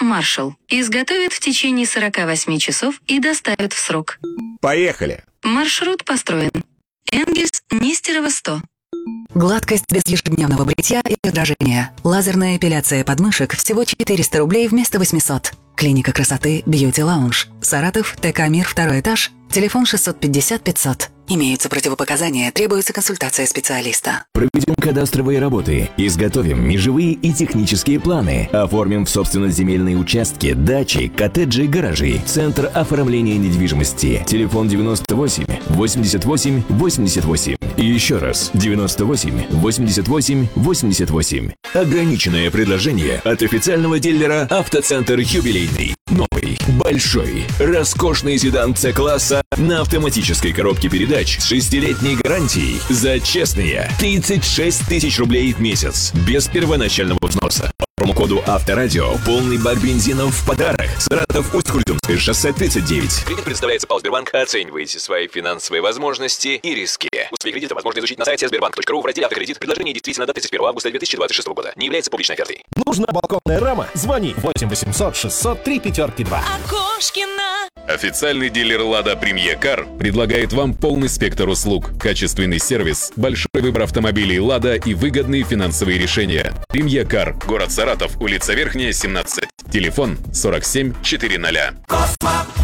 «Маршал». Изготовят в течение 48 часов и доставят в срок. Поехали! Маршрут построен. Энгельс, Нестерова, 100. Гладкость без ежедневного бритья и раздражения. Лазерная эпиляция подмышек всего 400 рублей вместо 800. Клиника красоты Beauty Lounge. Саратов, ТК «Мир», 2 этаж. Телефон 650 500. Имеются противопоказания, требуется консультация специалиста. Проведем кадастровые работы, изготовим межевые и технические планы, оформим в собственность земельные участки, дачи, коттеджи, гаражи. Центр оформления недвижимости. Телефон 98 88 88. И еще раз 98 88 88. Ограниченное предложение от официального дилера «Автоцентр Юбилейный». Новый, большой, роскошный седан С-класса на автоматической коробке передач с 6-летней гарантией за честные 36 тысяч рублей в месяц, без первоначального взноса. По промокоду «Авторадио» полный бак бензина в подарок. Саратов, Усть-Курдюмское шоссе 39. Кредит предоставляется ПАО «Сбербанк». Оценивайте свои финансовые возможности и риски. Условия кредита возможно изучить на сайте sberbank.ru в разделе «Автокредит». Предложение действительно до 31 августа 2026 года. Не является публичной офертой. Нужна балконная рама? Звони 8 800 600 352. Окошкина. Официальный дилер «Лада Премьер Кар» предлагает вам полный спектр услуг, качественный сервис, большой выбор автомобилей «Лада» и выгодные финансовые решения. Премьер Кар, город Саратов, улица Верхняя, 17. Телефон 47 400.